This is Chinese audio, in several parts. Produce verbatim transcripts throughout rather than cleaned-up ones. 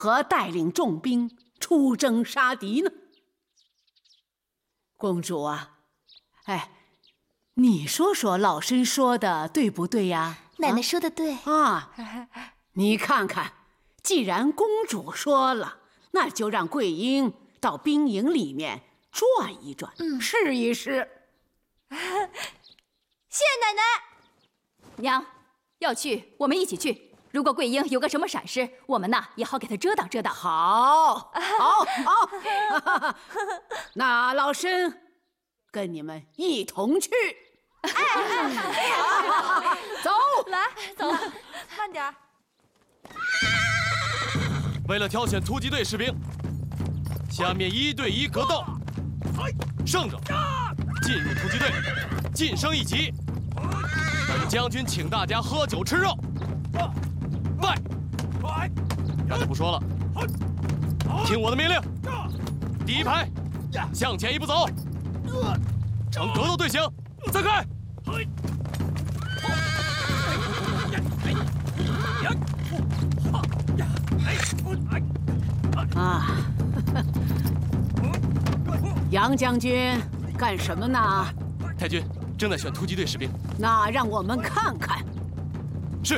和带领重兵出征杀敌呢？公主啊，哎，你说说老身说的对不对呀？ 奶奶说的对啊，你看看，既然公主说了，那就让桂英到兵营里面转一转，嗯，试一试。 谢谢奶奶。 娘，要去我们一起去。如果桂英有个什么闪失，我们呐也好给她遮挡遮挡。 好，好，好。那老身跟你们一同去。哎，走， 来，走，慢点儿。 为了挑选突击队士兵，下面一对一格斗，胜者进入突击队，晋升一级。本将军请大家喝酒吃肉。败，那就不说了，听我的命令，第一排向前一步走，呈格斗队形，散开。 啊，杨将军干什么呢？ 太君正在选突击队士兵。 那让我们看看。 是。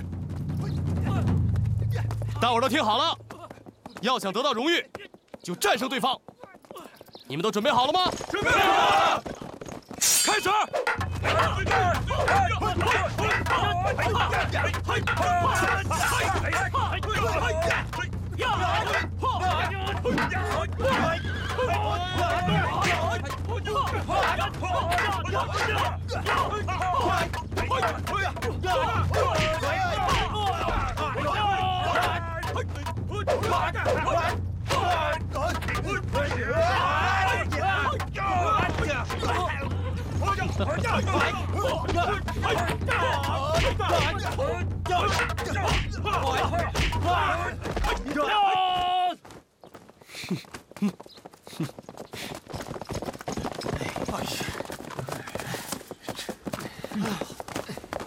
大伙儿都听好了，要想得到荣誉，就战胜对方。你们都准备好了吗？ 准备好了， 开始！